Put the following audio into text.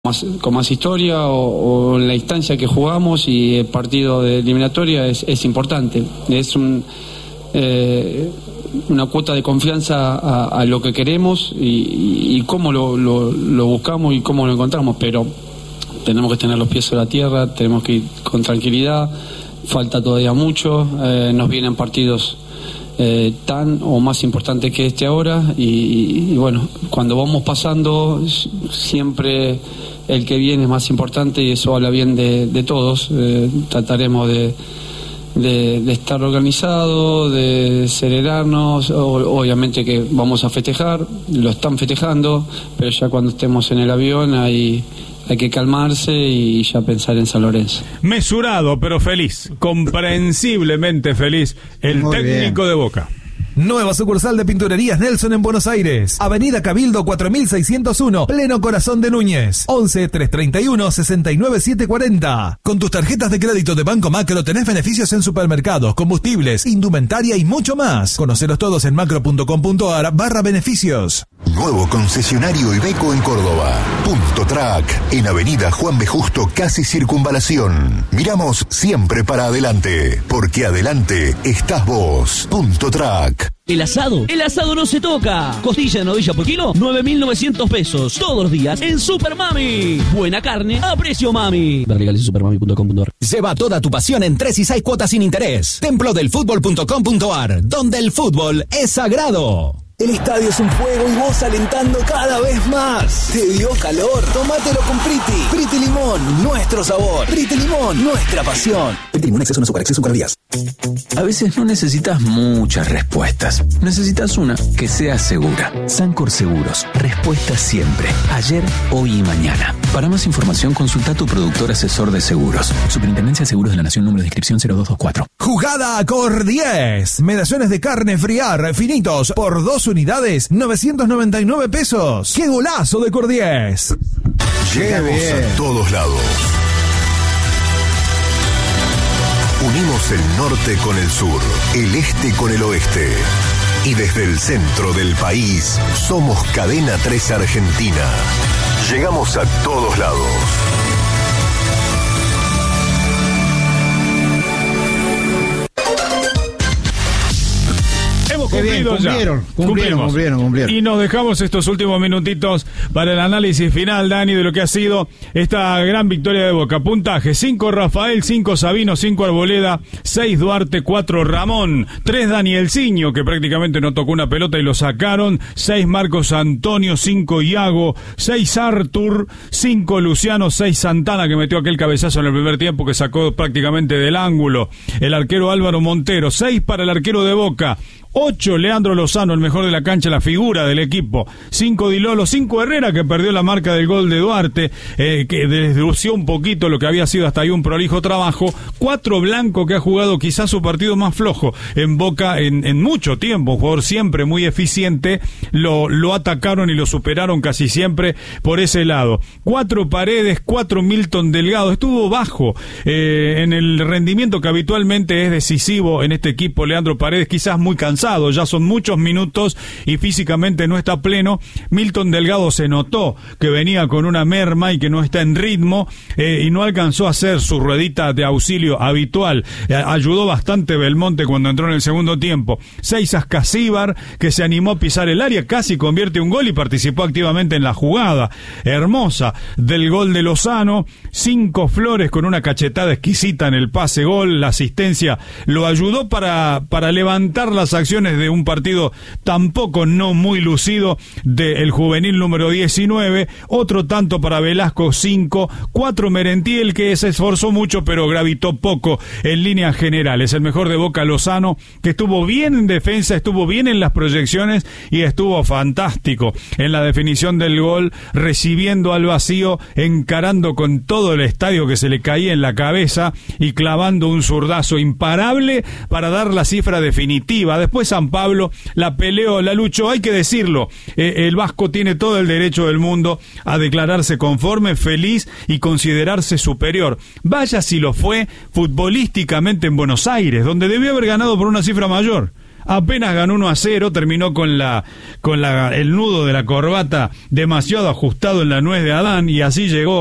con más historia o en la instancia que jugamos, y el partido de eliminatoria es importante. Es una cuota de confianza a lo que queremos y cómo lo buscamos y cómo lo encontramos, pero tenemos que tener los pies sobre la tierra, tenemos que ir con tranquilidad, falta todavía mucho, nos vienen partidos tan o más importantes que este ahora, y bueno, cuando vamos pasando siempre el que viene es más importante, y eso habla bien de todos. Trataremos de estar organizados, de acelerarnos, obviamente que vamos a festejar, lo están festejando, pero ya cuando estemos en el avión hay que calmarse y ya pensar en San Lorenzo. Mesurado pero feliz, comprensiblemente feliz, el muy técnico bien de Boca. Nueva sucursal de Pinturerías Nelson en Buenos Aires. Avenida Cabildo 4601, pleno corazón de Núñez. 11-331-69740. Con tus tarjetas de crédito de Banco Macro tenés beneficios en supermercados, combustibles, indumentaria y mucho más. Conocelos todos en macro.com.ar/beneficios. Nuevo concesionario Iveco en Córdoba. Punto Track, en Avenida Juan B. Justo, casi Circunvalación. Miramos siempre para adelante, porque adelante estás vos. Punto Track. El asado no se toca. Costilla de novilla por kilo, 9.900 pesos. Todos los días en Super Mami. Buena carne a precio mami. Ver legales en supermami.com.ar. Lleva toda tu pasión en 3 y 6 cuotas sin interés. Templodelfutbol.com.ar, donde el fútbol es sagrado. El estadio es un fuego y vos alentando cada vez más. ¿Te dio calor? Tómatelo con Priti. Priti Limón, nuestro sabor. Priti Limón, nuestra pasión. Priti Limón, exceso no azúcar, exceso calorías. A veces no necesitas muchas respuestas. Necesitas una que sea segura. Sancor Seguros. Respuesta siempre. Ayer, hoy y mañana. Para más información, consulta a tu productor asesor de seguros. Superintendencia de Seguros de la Nación, número de inscripción 0224. Jugada Cor 10. Medallones de carne friar finitos por 2 unidades, 999 pesos. ¡Qué golazo de Cor 10! Llegamos a todos lados. Unimos el norte con el sur, el este con el oeste. Y desde el centro del país, somos Cadena 3 Argentina. Llegamos a todos lados. Cumplieron. Y nos dejamos estos últimos minutitos para el análisis final, Dani, de lo que ha sido esta gran victoria de Boca. Puntaje: 5 Rafael, 5 Sabino, 5 Arboleda, 6 Duarte, 4 Ramón, 3 Danielcinho, que prácticamente no tocó una pelota y lo sacaron, 6 Marcos Antonio, 5 Iago, 6 Artur, 5 Luciano, 6 Santana, que metió aquel cabezazo en el primer tiempo que sacó prácticamente del ángulo el arquero Álvaro Montero, 6 para el arquero de Boca, 8 Leandro Lozano, el mejor de la cancha, la figura del equipo, 5 Di Lolo, 5 Herrera, que perdió la marca del gol de Duarte, que deslució un poquito lo que había sido hasta ahí un prolijo trabajo, 4 Blanco, que ha jugado quizás su partido más flojo en Boca en mucho tiempo, un jugador siempre muy eficiente, lo atacaron y lo superaron casi siempre por ese lado, 4 Paredes, 4 Milton Delgado, estuvo bajo en el rendimiento que habitualmente es decisivo en este equipo. Leandro Paredes quizás muy cansado, ya son muchos minutos y físicamente no está pleno. Milton Delgado se notó que venía con una merma y que no está en ritmo, y no alcanzó a hacer su ruedita de auxilio habitual. Ayudó bastante Belmonte cuando entró en el segundo tiempo. 6 Ascasíbar, que se animó a pisar el área, casi convierte un gol y participó activamente en la jugada hermosa del gol de Lozano. 5 Flores, con una cachetada exquisita en el pase gol, la asistencia lo ayudó para levantar las acciones de un partido tampoco no muy lucido del juvenil número 19, otro tanto para Velasco, 5, 4 Merentiel, que se esforzó mucho pero gravitó poco en líneas generales. El mejor de Boca, Lozano, que estuvo bien en defensa, estuvo bien en las proyecciones y estuvo fantástico en la definición del gol, recibiendo al vacío, encarando con todo el estadio que se le caía en la cabeza y clavando un zurdazo imparable para dar la cifra definitiva. Después San Pablo la peleó, la luchó, hay que decirlo, el vasco tiene todo el derecho del mundo a declararse conforme, feliz y considerarse superior. Vaya si lo fue futbolísticamente en Buenos Aires, donde debió haber ganado por una cifra mayor. Apenas ganó 1-0, terminó con el nudo de la corbata demasiado ajustado en la nuez de Adán, y así llegó